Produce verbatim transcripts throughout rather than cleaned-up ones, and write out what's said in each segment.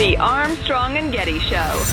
The Armstrong and Getty Show.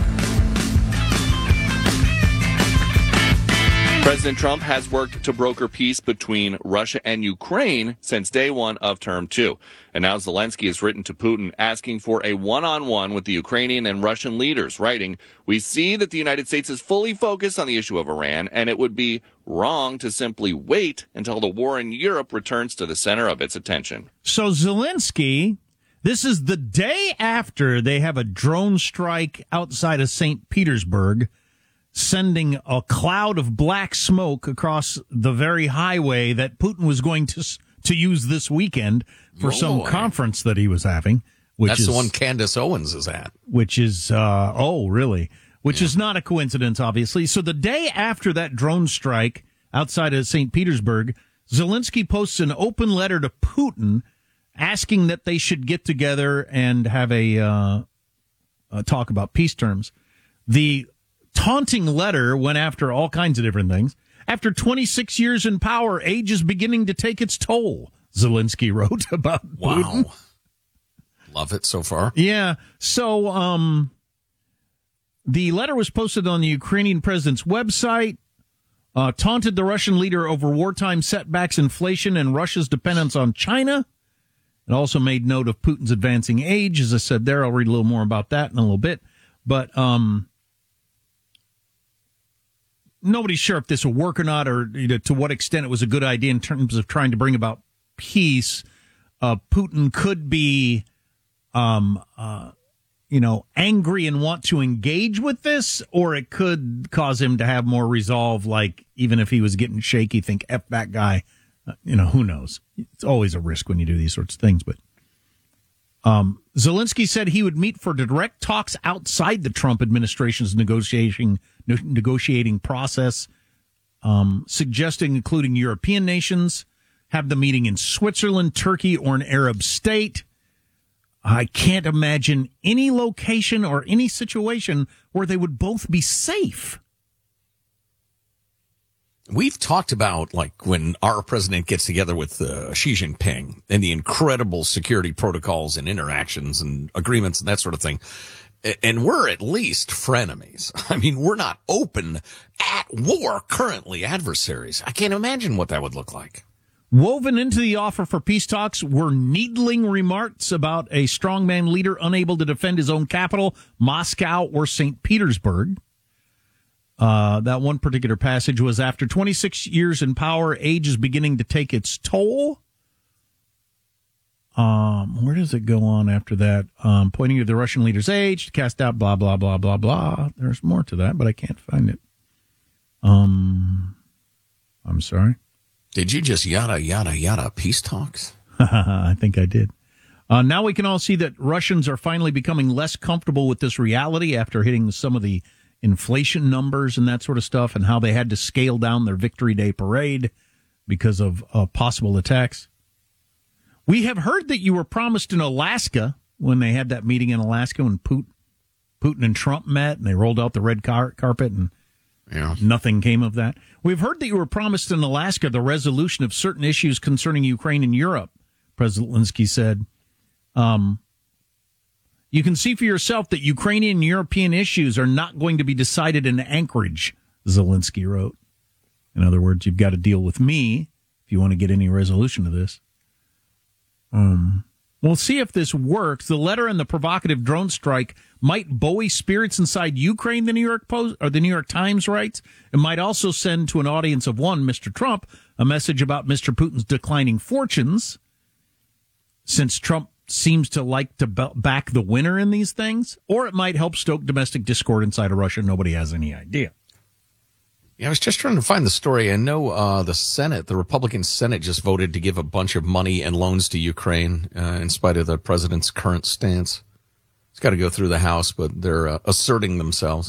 President Trump has worked to broker peace between Russia and Ukraine since day one of term two. And now Zelensky has written to Putin asking for a one-on-one with the Ukrainian and Russian leaders, writing, "We see that the United States is fully focused on the issue of Iran, and it would be wrong to simply wait until the war in Europe returns to the center of its attention." So Zelensky, this is the day after they have a drone strike outside of Saint Petersburg, sending a cloud of black smoke across the very highway that Putin was going to to use this weekend for oh, some boy. conference that he was having. Which That's is, the one Candace Owens is at. Which is, uh, oh, really? Which Yeah. is not a coincidence, obviously. So the day after that drone strike outside of Saint Petersburg, Zelensky posts an open letter to Putin asking that they should get together and have a, uh, a talk about peace terms. The taunting letter went after all kinds of different things. After twenty-six years in power, age is beginning to take its toll, Zelensky wrote about Wow. Putin. Love it so far. Yeah. So um, the letter was posted on the Ukrainian president's website, uh, taunted the Russian leader over wartime setbacks, inflation, and Russia's dependence on China. It also made note of Putin's advancing age. As I said there, I'll read a little more about that in a little bit. But um, nobody's sure if this will work or not, or you know, to what extent it was a good idea in terms of trying to bring about peace. Uh, Putin could be, um, uh, you know, angry and want to engage with this, or it could cause him to have more resolve. Like, even if he was getting shaky, think, F that guy. Uh, you know, who knows? It's always a risk when you do these sorts of things. But um, Zelensky said he would meet for direct talks outside the Trump administration's negotiating ne- negotiating process, um, suggesting including European nations, have the meeting in Switzerland, Turkey, or an Arab state. I can't imagine any location or any situation where they would both be safe. We've talked about, like, when our president gets together with uh, Xi Jinping and the incredible security protocols and interactions and agreements and that sort of thing. And we're at least frenemies. I mean, we're not open at war currently adversaries. I can't imagine what that would look like. Woven into the offer for peace talks were needling remarks about a strongman leader unable to defend his own capital, Moscow or Saint Petersburg. Uh, that one particular passage was, after twenty-six years in power, age is beginning to take its toll. Um, where does it go on after that? Um, pointing to the Russian leader's age, to cast out blah, blah, blah, blah, blah. There's more to that, but I can't find it. Um, I'm sorry. Did you just yada, yada, yada peace talks? I think I did. Uh, now we can all see that Russians are finally becoming less comfortable with this reality after hitting some of the inflation numbers and that sort of stuff, and how they had to scale down their Victory Day parade because of uh, possible attacks. We have heard that you were promised in Alaska when they had that meeting in Alaska when Putin, Putin and Trump met and they rolled out the red car- carpet and yeah. nothing came of that. We've heard that you were promised in Alaska the resolution of certain issues concerning Ukraine and Europe, President Zelensky said. Um, you can see for yourself that Ukrainian and European issues are not going to be decided in Anchorage, Zelensky wrote. In other words, you've got to deal with me if you want to get any resolution to this. Um, we'll see if this works. The letter and the provocative drone strike might buoy spirits inside Ukraine, the New York Post or the New York Times writes. It might also send to an audience of one, Mister Trump, a message about Mister Putin's declining fortunes, since Trump seems to like to back the winner in these things, or it might help stoke domestic discord inside of Russia. Nobody has any idea. Yeah, I was just trying to find the story. I know uh, the Senate, the Republican Senate, just voted to give a bunch of money and loans to Ukraine uh, in spite of the president's current stance. It's got to go through the House, but they're uh, asserting themselves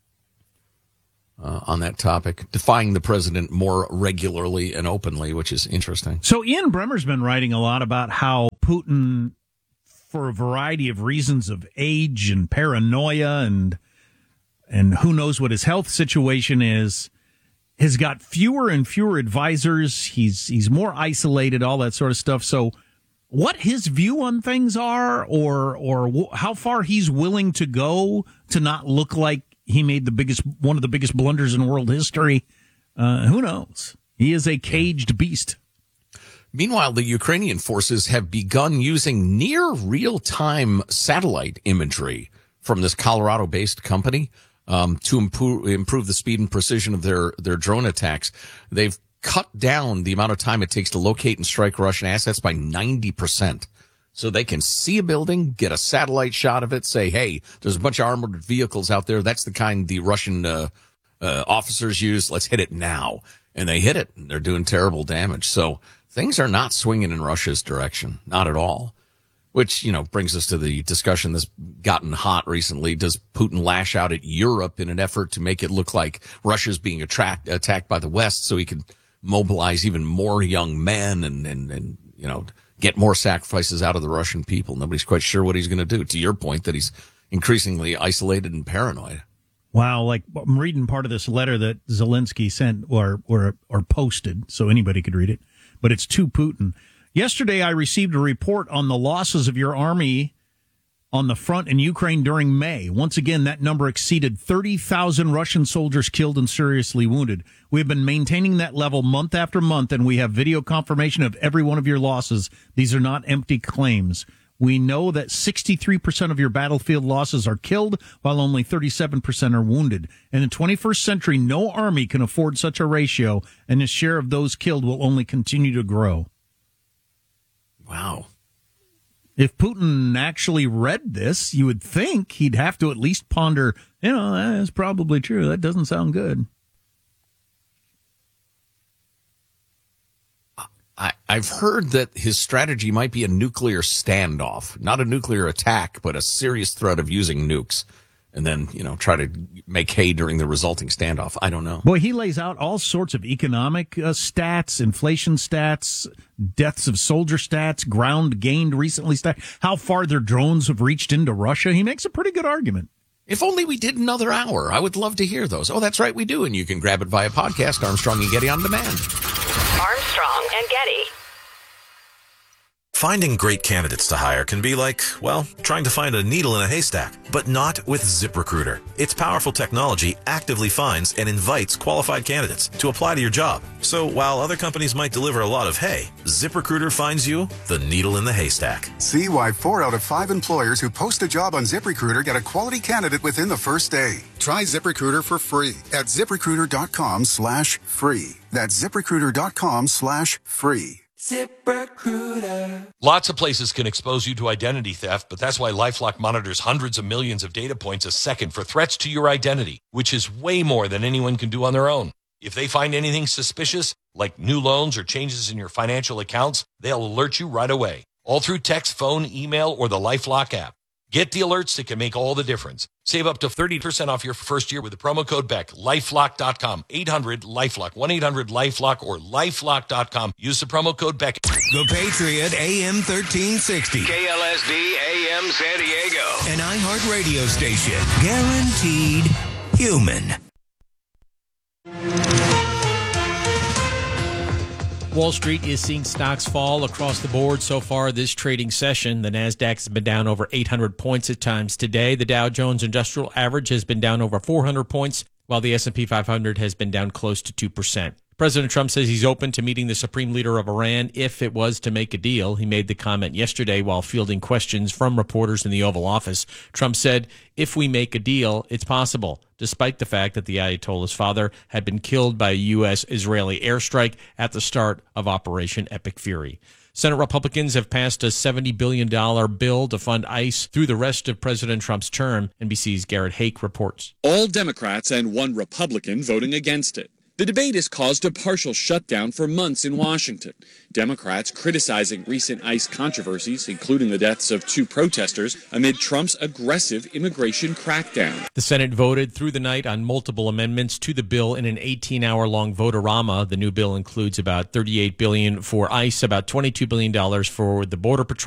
uh, on that topic, defying the president more regularly and openly, which is interesting. So Ian Bremmer's been writing a lot about how Putin, for a variety of reasons of age and paranoia and and who knows what his health situation is, has got fewer and fewer advisors. He's he's more isolated, all that sort of stuff. So what his view on things are, or or wh- how far he's willing to go to not look like he made the biggest one of the biggest blunders in world history. Uh, who knows? He is a caged beast. Meanwhile, the Ukrainian forces have begun using near real-time satellite imagery from this Colorado-based company um, to improve, improve the speed and precision of their, their drone attacks. They've cut down the amount of time it takes to locate and strike Russian assets by ninety percent. So they can see a building, get a satellite shot of it, say, hey, there's a bunch of armored vehicles out there. That's the kind the Russian uh, uh, officers use. Let's hit it now. And they hit it, and they're doing terrible damage. So things are not swinging in Russia's direction, not at all. Which, you know, brings us to the discussion that's gotten hot recently. Does Putin lash out at Europe in an effort to make it look like Russia's being attract, attacked by the West so he can mobilize even more young men and, and, and, you know, get more sacrifices out of the Russian people? Nobody's quite sure what he's going to do, to your point that he's increasingly isolated and paranoid. Wow, like I'm reading part of this letter that Zelensky sent or, or, or posted so anybody could read it, but it's to Putin. Yesterday, I received a report on the losses of your army on the front in Ukraine during May. Once again, that number exceeded thirty thousand Russian soldiers killed and seriously wounded. We have been maintaining that level month after month, and we have video confirmation of every one of your losses. These are not empty claims. We know that sixty-three percent of your battlefield losses are killed, while only thirty-seven percent are wounded. In the twenty-first century, no army can afford such a ratio, and the share of those killed will only continue to grow. Wow. If Putin actually read this, you would think he'd have to at least ponder, you know, that's probably true. That doesn't sound good. I, I've heard that his strategy might be a nuclear standoff, not a nuclear attack, but a serious threat of using nukes. And then, you know, try to make hay during the resulting standoff. I don't know. Boy, he lays out all sorts of economic uh, stats, inflation stats, deaths of soldier stats, ground gained recently stats, how far their drones have reached into Russia. He makes a pretty good argument. If only we did another hour. I would love to hear those. Oh, that's right, we do. And you can grab it via podcast, Armstrong and Getty On Demand. Armstrong and Getty. Finding great candidates to hire can be like, well, trying to find a needle in a haystack, but not with ZipRecruiter. Its powerful technology actively finds and invites qualified candidates to apply to your job. So while other companies might deliver a lot of hay, ZipRecruiter finds you the needle in the haystack. See why four out of five employers who post a job on ZipRecruiter get a quality candidate within the first day. Try ZipRecruiter for free at ZipRecruiter.com slash free. That's ZipRecruiter.com slash free. ZipRecruiter. Lots of places can expose you to identity theft, but that's why LifeLock monitors hundreds of millions of data points a second for threats to your identity, which is way more than anyone can do on their own. If they find anything suspicious, like new loans or changes in your financial accounts, they'll alert you right away, all through text, phone, email, or the LifeLock app. Get the alerts that can make all the difference. Save up to thirty percent off your first year with the promo code Beck. LifeLock dot com. eight hundred LifeLock. one eight hundred LifeLock or LifeLock dot com. Use the promo code Beck. The Patriot A M thirteen sixty. K L S D A M San Diego. An iHeart radio station. Guaranteed human. Wall Street is seeing stocks fall across the board so far this trading session. The Nasdaq has been down over eight hundred points at times today. The Dow Jones Industrial Average has been down over four hundred points, while the S and P five hundred has been down close to two percent. President Trump says he's open to meeting the supreme leader of Iran if it was to make a deal. He made the comment yesterday while fielding questions from reporters in the Oval Office. Trump said, if we make a deal, it's possible, despite the fact that the Ayatollah's father had been killed by a U S Israeli airstrike at the start of Operation Epic Fury. Senate Republicans have passed a seventy billion dollars bill to fund ICE through the rest of President Trump's term. N B C's Garrett Hake reports. All Democrats and one Republican voting against it. The debate has caused a partial shutdown for months in Washington. Democrats criticizing recent ICE controversies, including the deaths of two protesters, amid Trump's aggressive immigration crackdown. The Senate voted through the night on multiple amendments to the bill in an eighteen-hour-long vote-a-rama. The new bill includes about thirty-eight billion dollars for ICE, about twenty-two billion dollars for the Border Patrol,